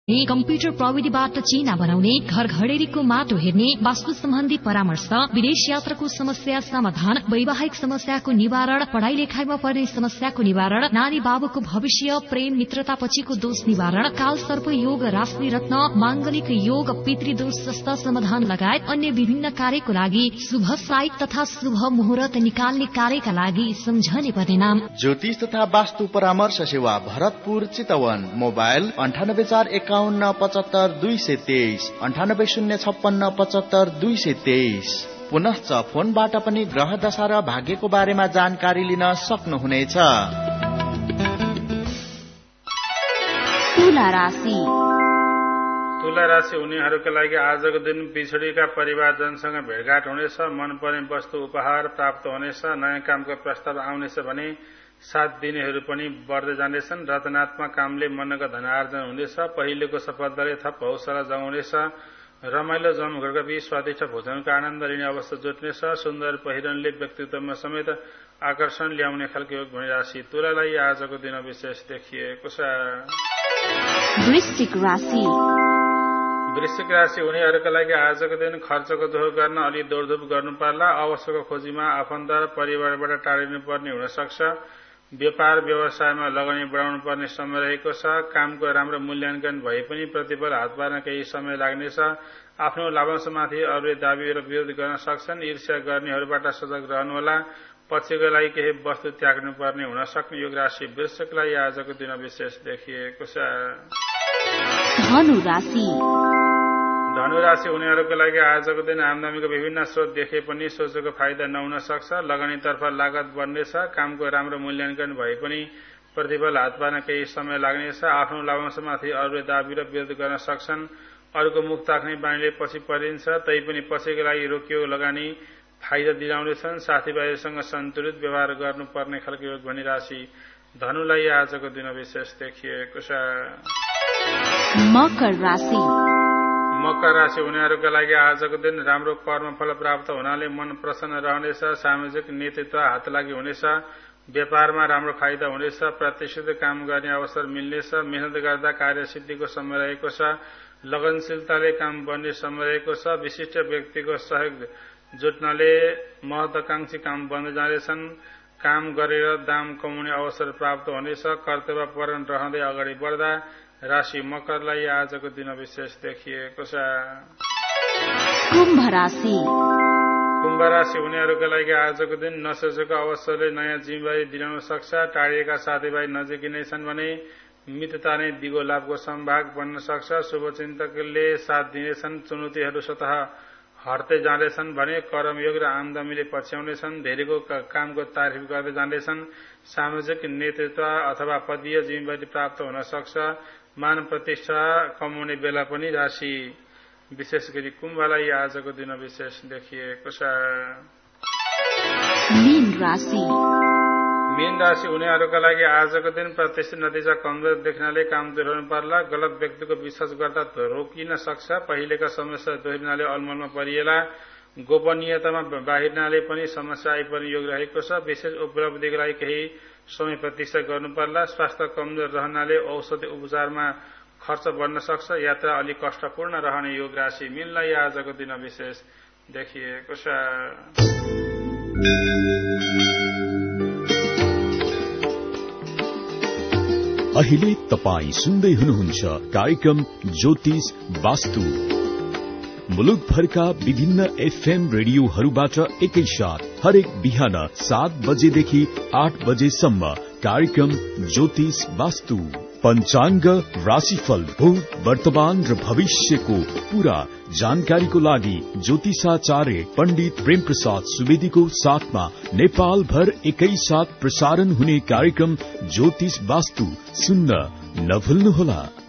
Computer प्रविधिबाट चिना बनाउने, घर घडेरीको माटो हेर्ने, वास्तु सम्बन्धी परामर्श, विदेश यात्राको समस्या समाधान, वैवाहिक समस्याको निवारण, पढ़ाई लेखाइमा पर्ने समस्याको निवारण, नानी बाबुको भविष्य, प्रेम मित्रता पछिको दोष निवारण, काल सर्प योग, राशि रत्न, मांगलिक योग, पितृदोष जस्ता समाधान लगायत अन्य विभिन्न कार्यको लागि शुभ साइत तथा शुभ मुहूर्त निकाल्ने कार्यका लागि सम्झने पर्ने नाम ज्योतिष तथा वास्तु परामर्श सेवा भरतपुर चितवन। मोबाइल 9841575223 9806575223। पुनश्च फोनबाट पनि ग्रह दशा र भाग्यको बारेमा जानकारी लिन सक्नुहुनेछ। तुला राशि उनीहरूका लागि आजको दिन पिछडिका परिवारजनसँग भेटघाट हुनेछ, मनपर्ने वस्तु उपहार प्राप्त हुनेछ, नयाँ कामको प्रस्ताव आउनेछ भने साथ दिनेहरू पनि बढ्दै जानेछन्। रचनात्मक कामले मनका धनार्जन हुनेछ, पहिलेको सफलताले थप हौसला जगाउनेछ। रमाइलो जमघटका बीच स्वादिष्ट भोजनको आनन्द लिने अवस्था जुट्नेछ। सुन्दर पहिरनले व्यक्तित्वमा समेत आकर्षण ल्याउने खालको योग भनी राशि तुलालाई आजको दिन विशेष देखिएको छ। वृश्चिक राशि उनीहरूका लागि आजको दिन खर्चको जोड गर्न अलि दौडधुप गर्नु पर्ला। आवश्यक खोजीमा आफन्त र परिवारबाट टाढिनु पर्ने हुन सक्छ। व्यापार व्यवसायमा लगानी बढाउनु पर्ने समय रहेको छ। कामको राम्रो मूल्याङ्कन भए पनि प्रतिफल हात पार्न केही समय लाग्नेछ। आफ्नो लाभांशमाथि अरूले दाबी र विरोध गर्न सक्छन्। ईर्ष्या गर्नेहरूबाट सजग रहनुहोला। पछिको लागि केही वस्तु त्याग्नु पर्ने हुन सक्ने योग राशि वृश्चिकलाई आजको दिन विशेष देखिएको छ। धनु राशि उनीहरूको लागि आजको दिन आमदामीको विभिन्न स्रोत देखे पनि सोचेको फाइदा नहुन सक्छ। लगानीतर्फ लागत बढ्नेछ। कामको राम्रो मूल्याङ्कन भए पनि प्रतिफल हात पार्न केही समय लाग्नेछ। आफ्नो लाभांशमाथि अरूले दाबी र विरोध गर्न सक्छन्। अरूको मुख ताक्ने बानीले पछि परिन्छ, तैपनि पछिको लागि रोकिएको लगानी फाइदा दिलाउनेछन्। साथीभाइहरूसँग सन्तुलित व्यवहार गर्नुपर्ने खालको योग भनी राशि धनुलाई आजको दिन विशेष देखिएको छ। मकर राशि उनीहरूका लागि आजको दिन राम्रो कर्मफल प्राप्त हुनाले मन प्रसन्न रहनेछ। सामाजिक नेतृत्व हात लागि हुनेछ। व्यापारमा राम्रो फाइदा हुनेछ। प्रतिष्ठित काम गर्ने अवसर मिल्नेछ। मेहनत गर्दा कार्यसिद्धिको समय रहेको छ। लगनशीलताले काम बन्ने समय रहेको छ। विशिष्ट व्यक्तिको सहयोग जुट्नाले महत्वाकांक्षी काम बन्दै जानेछन्। काम गरेर दाम कमाउने अवसर प्राप्त हुनेछ। कर्तव्यपरायण रहँदै अगाडि बढ्दा राशि मकरलाई आजको दिन विशेष देखिएको छ। कुम्भ राशि उनीहरूका लागि आजको दिन नसोचेको अवसरले नयाँ जिम्मेवारी दिलाउन सक्छ। टाढिएका साथीभाइ नजिकै नै छन् भने मित्रता नै दिगो लाभको सम्भाग बन्न सक्छ। शुभचिन्तकले साथ दिनेछन्। चुनौतीहरू स्वतः हट्दै जाँदैछन् भने कर्मयोग र आमदामीले पछ्याउनेछन्। धेरैको कामको तारिफ गर्दै जाँदैछन्। सामाजिक नेतृत्व अथवा पदीय जिम्मेवारी प्राप्त हुन सक्छ। मान प्रतिष्ठा कमाउने बेला पनि राशि विशेष गरी कुम्भलाई आजको दिन विशेष देखिएको छ। मीन राशि उनीहरूका लागि आजको दिन प्रतिष्ठित नतिजा कमजोर देख्नाले काम दोहोर्याउनु पर्ला। गलत व्यक्तिको विश्वास गर्दा रोकिन सक्छ। पहिलेका समस्या दोहोरिनाले अलमलमा परिएला। गोपनीयतामा बाहिरनाले पनि समस्या आइपर्ने योग रहेको छ। विशेष उपलब्धिका लागि केही समय प्रतीक्षा गर्नु पर्ला। स्वास्थ्य कमजोर रहनाले औषधि उपचारमा खर्च बढ्न सक्छ। यात्रा अलि कष्टपूर्ण रहने योग राशि मीनलाई आजको दिन विशेष देखिएको छ। अहिले तपाई सुन्दै हुनुहुन्छ कार्यक्रम ज्योतिष वास्तु। मुलुकभरका विभिन्न एफएम रेडियोहरूबाट एकैसाथ हरेक बिहान 7 बजेदेखि 8 बजेसम्म कार्यक्रम ज्योतिष वास्तु। पञ्चाङ्ग, राशिफल, भूत, वर्तमान र भविष्यको पूरा जानकारीको लागि ज्योतिषाचार्य पण्डित प्रेम प्रसाद सुवेदीको साथमा नेपाल भर एकैसाथ प्रसारण हुने कार्यक्रम ज्योतिष वास्तु सुन्न नभुल्नुहोला।